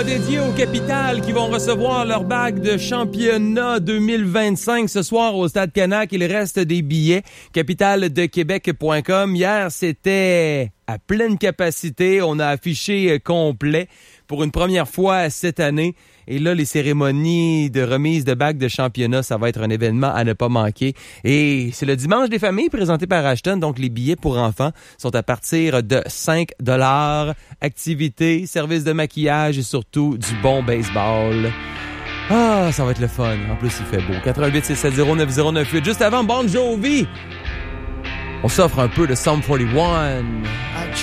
dédié aux Capitales qui vont recevoir leur bague de championnat 2025 ce soir au Stade Canac. Il reste des billets. Capitaledequebec.com. Hier, c'était à pleine capacité. On a affiché complet pour une première fois cette année. Et là, les cérémonies de remise de bague de championnat, ça va être un événement à ne pas manquer. Et c'est le dimanche des familles présenté par Ashton. Donc, les billets pour enfants sont à partir de 5 $. Activités, services de maquillage et surtout du bon baseball. Ah, ça va être le fun. En plus, il fait beau. 88-670-9098. Juste avant, Bon Jovi. On s'offre un peu de Sum 41.